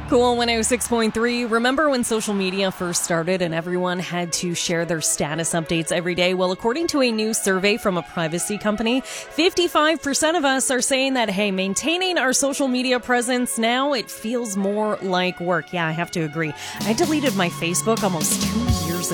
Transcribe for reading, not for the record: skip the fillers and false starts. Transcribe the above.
Cool 106.3. Remember when social media first started and everyone had to share their status updates every day? Well, according to a new survey from a privacy company, 55% of us are saying that, hey, maintaining our social media presence now, it feels more like work. Yeah, I have to agree. I deleted my Facebook almost 2 years